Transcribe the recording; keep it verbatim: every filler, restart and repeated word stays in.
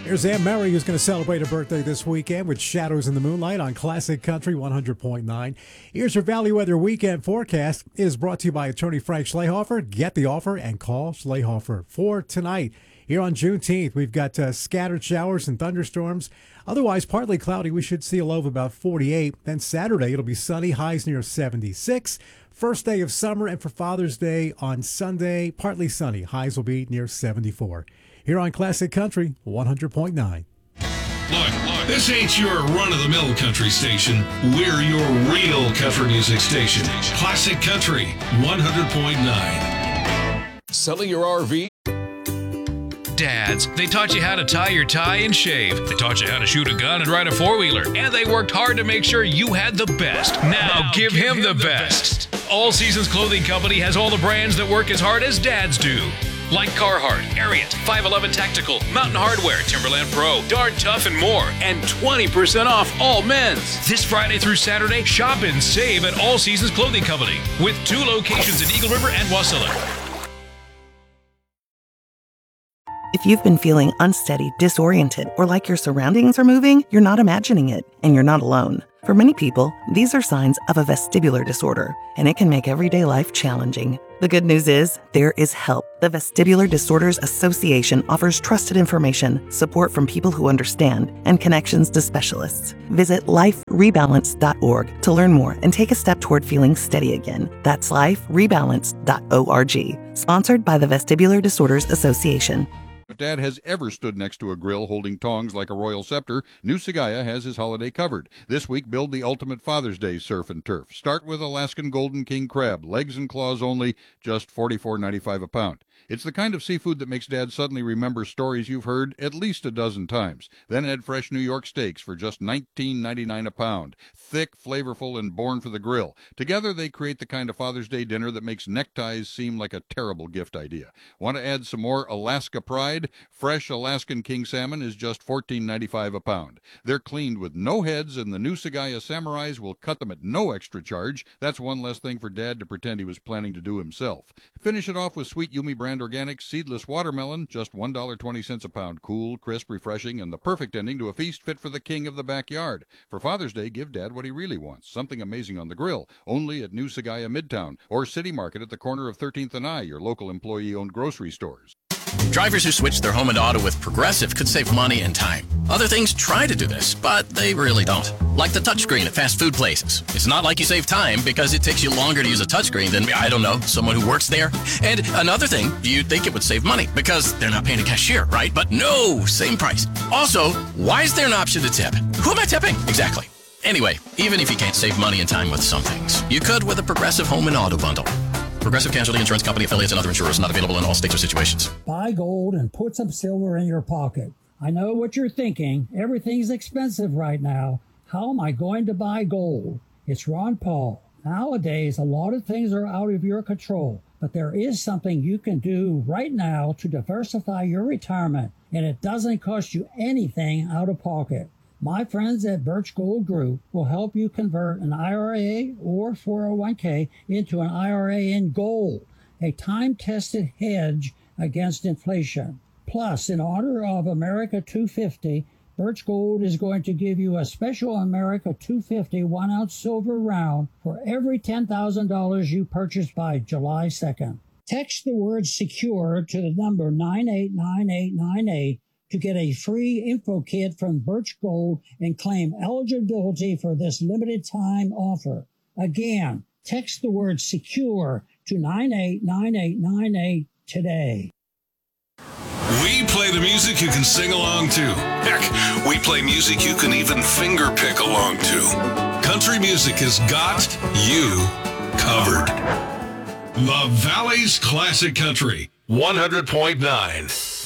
Here's Anne Murray, who's going to celebrate her birthday this weekend with Shadows in the Moonlight on Classic Country one hundred point nine. Here's your Valley Weather weekend forecast. It is brought to you by attorney Frank Schlehofer. Get the offer and call Schlehofer. For tonight, here on Juneteenth, we've got uh, scattered showers and thunderstorms. Otherwise, partly cloudy. We should see a low of about forty-eight. Then Saturday, it'll be sunny, highs near seventy-six. First day of summer, and for Father's Day on Sunday, partly sunny. Highs will be near seventy-four. Here on Classic Country one hundred point nine. Look, look, this ain't your run-of-the-mill country station. We're your real country music station. Classic Country one hundred point nine. Selling your R V? Dads, they taught you how to tie your tie and shave. They taught you how to shoot a gun and ride a four-wheeler. And they worked hard to make sure you had the best. Now, now give, give him, him the, the best. best. All Seasons Clothing Company has all the brands that work as hard as dads do. Like Carhartt, Ariat, five eleven Tactical, Mountain Hardware, Timberland Pro, Darn Tough, and more. And twenty percent off all men's. This Friday through Saturday, shop and save at All Seasons Clothing Company with two locations in Eagle River and Wasilla. If you've been feeling unsteady, disoriented, or like your surroundings are moving, you're not imagining it, and you're not alone. For many people, these are signs of a vestibular disorder, and it can make everyday life challenging. The good news is, there is help. The Vestibular Disorders Association offers trusted information, support from people who understand, and connections to specialists. Visit life rebalance dot org to learn more and take a step toward feeling steady again. That's life rebalance dot org. Sponsored by the Vestibular Disorders Association. If Dad has ever stood next to a grill holding tongs like a royal scepter, New Sagaya has his holiday covered. This week, build the ultimate Father's Day surf and turf. Start with Alaskan Golden King crab, legs and claws only, just forty-four ninety-five a pound. It's the kind of seafood that makes Dad suddenly remember stories you've heard at least a dozen times. Then add fresh New York steaks for just nineteen ninety-nine a pound. Thick, flavorful, and born for the grill. Together, they create the kind of Father's Day dinner that makes neckties seem like a terrible gift idea. Want to add some more Alaska pride? Fresh Alaskan king salmon is just fourteen ninety-five a pound. They're cleaned with no heads, and the New Sagaya Samurais will cut them at no extra charge. That's one less thing for Dad to pretend he was planning to do himself. Finish it off with Sweet Yumi brand organic seedless watermelon, just one dollar and twenty cents a pound. Cool, crisp, refreshing, and the perfect ending to a feast fit for the king of the backyard. For Father's Day, give Dad what he really wants, something amazing on the grill, only at New Sagaya Midtown, or City Market at the corner of thirteenth and I, your local employee-owned grocery stores. Drivers who switch their home and auto with Progressive could save money and time. Other things try to do this, but they really don't. Like the touchscreen at fast food places. It's not like you save time because it takes you longer to use a touchscreen than, I don't know, someone who works there. And another thing, you'd think it would save money because they're not paying a cashier, right? But no, same price. Also, why is there an option to tip? Who am I tipping? Exactly. Anyway, even if you can't save money and time with some things, you could with a Progressive home and auto bundle. Progressive Casualty Insurance Company affiliates and other insurers not available in all states or situations. Buy gold and put some silver in your pocket. I know what you're thinking. Everything's expensive right now. How am I going to buy gold? It's Ron Paul. Nowadays, a lot of things are out of your control, but there is something you can do right now to diversify your retirement, and it doesn't cost you anything out of pocket. My friends at Birch Gold Group will help you convert an I R A or four oh one k into an I R A in gold, a time-tested hedge against inflation. Plus, in honor of America two fifty, Birch Gold is going to give you a special America two fifty one-ounce silver round for every ten thousand dollars you purchase by July second. Text the word SECURE to the number nine eight nine eight nine eight to get a free info kit from Birch Gold and claim eligibility for this limited time offer. Again, text the word SECURE to nine eight nine eight nine eight today. We play the music you can sing along to. Heck, we play music you can even finger pick along to. Country music has got you covered. The Valley's Classic Country one hundred point nine.